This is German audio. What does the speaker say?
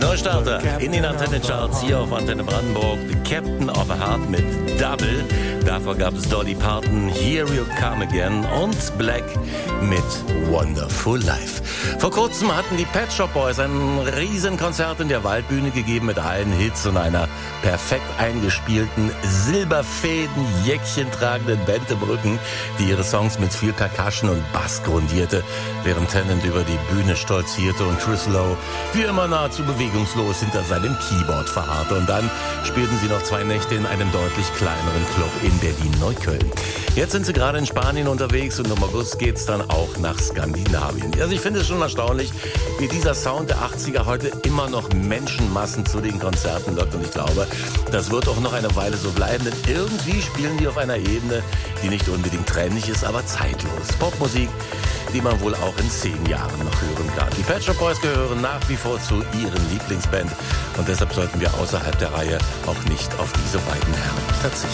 Neustarter in den Antenne-Charts hier auf Antenne Brandenburg. The Captain of a Heart mit Double. Davor gab es Dolly Parton, Here You Come Again und Black mit Wonderful Life. Vor kurzem hatten die Pet Shop Boys ein Riesenkonzert in der Waldbühne gegeben mit allen Hits und einer perfekt eingespielten, silberfäden, Jäckchen tragenden Band im Rücken, die ihre Songs mit viel Percussion und Bass grundierte, während Tennant über die Bühne stolzierte und Chris Lowe wie immer nahezu bewegungslos hinter seinem Keyboard verharrte. Und dann spielten sie noch 2 Nächte in einem deutlich kleineren Club in Berlin-Neukölln. Jetzt sind sie gerade in Spanien unterwegs und im August geht's dann auch nach Skandinavien. Also ich finde es schon erstaunlich, wie dieser Sound der 80er heute immer noch Menschenmassen zu den Konzerten lockt. Und ich glaube, das wird auch noch eine Weile so bleiben, denn irgendwie spielen die auf einer Ebene, die nicht unbedingt trendig ist, aber zeitlos. Popmusik, die man wohl auch in 10 Jahren noch hören kann. Die Pet Shop Boys gehören nach wie vor zu ihren Lieblingsband und deshalb sollten wir außerhalb der Reihe auch nicht auf diese beiden Herren verzichten.